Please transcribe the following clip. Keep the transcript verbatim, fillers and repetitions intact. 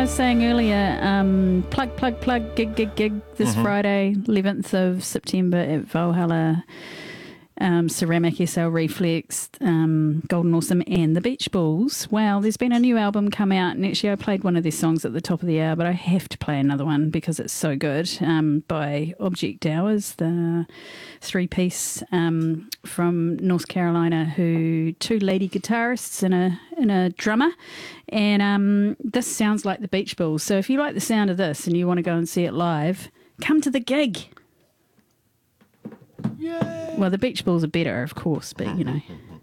was saying earlier, um, plug, plug, plug, gig, gig, gig this Mhm. Friday, eleventh of September at Valhalla. Um, Ceramic, S L Reflex, um, Golden Awesome, and the Beach Balls. Wow, there's been a new album come out, and actually I played one of their songs at the top of the hour, but I have to play another one because it's so good, um, by Object Hours, the three-piece um, from North Carolina, who two lady guitarists and a and a drummer, and um, this sounds like the Beach Balls. So if you like the sound of this and you want to go and see it live, come to the gig. Yay. Well, the Beach Balls are better, of course, but you know.